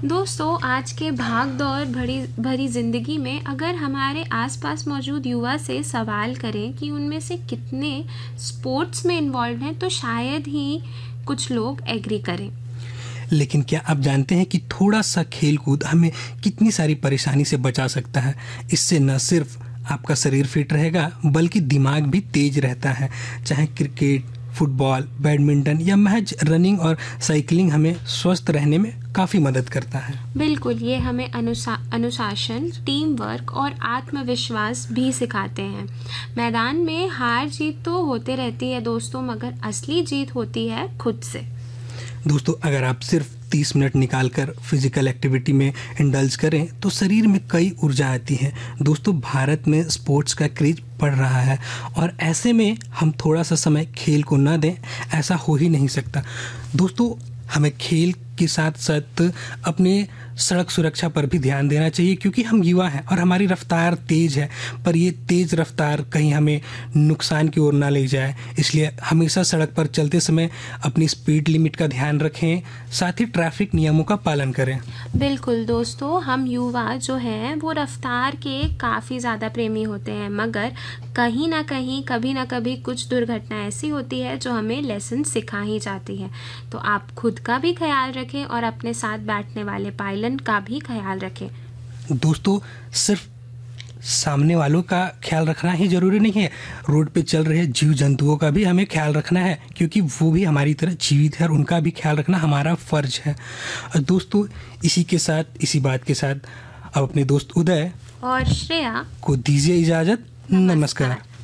दोस्तों, आज के भाग दौड़ भरी ज़िंदगी में अगर हमारे आसपास मौजूद युवा से सवाल करें कि उनमें से कितने स्पोर्ट्स में इन्वॉल्व हैं, तो शायद ही कुछ लोग एग्री करें। लेकिन क्या आप जानते हैं कि थोड़ा सा खेल कूद हमें कितनी सारी परेशानी से बचा सकता है। इससे न सिर्फ आपका शरीर फिट रहेगा बल्कि दिमाग भी तेज रहता है। चाहे क्रिकेट, फुटबॉल, बैडमिंटन या महज रनिंग और साइकिलिंग हमें स्वस्थ रहने में काफ़ी मदद करता है। बिल्कुल, ये हमें अनुशासन, टीम वर्क और आत्मविश्वास भी सिखाते हैं। मैदान में हार जीत तो होते रहती है दोस्तों, मगर असली जीत होती है खुद से। दोस्तों, अगर आप सिर्फ 30 मिनट निकालकर फिजिकल एक्टिविटी में इंडल्ज करें तो शरीर में कई ऊर्जा आती है। दोस्तों, भारत में स्पोर्ट्स का क्रेज बढ़ रहा है और ऐसे में हम थोड़ा सा समय खेल को ना दें, ऐसा हो ही नहीं सकता। दोस्तों, हमें खेल के साथ साथ अपने सड़क सुरक्षा पर भी ध्यान देना चाहिए, क्योंकि हम युवा हैं और हमारी रफ्तार तेज़ है, पर ये तेज़ रफ्तार कहीं हमें नुकसान की ओर ना ले जाए। इसलिए हमेशा सड़क पर चलते समय अपनी स्पीड लिमिट का ध्यान रखें, साथ ही ट्रैफिक नियमों का पालन करें। बिल्कुल दोस्तों, हम युवा जो हैं वो रफ्तार के काफ़ी ज़्यादा प्रेमी होते हैं, मगर कहीं ना कहीं कभी ना कभी कुछ दुर्घटना ऐसी होती है जो हमें लेसन सिखा ही जाती है। तो आप खुद का भी ख्याल रखें और अपने साथ बैठने वाले पायलट का भी ख्याल रखें। दोस्तों, सिर्फ सामने वालों का ख्याल रखना ही जरूरी नहीं है, रोड पे चल रहे जीव जंतुओं का भी हमें ख्याल रखना है, क्योंकि वो भी हमारी तरह जीवित है और उनका भी ख्याल रखना हमारा फर्ज है। और दोस्तों, इसी बात के साथ अब अपने दोस्त उदय और श्रेया को दीजिए इजाजत। नमस्कार।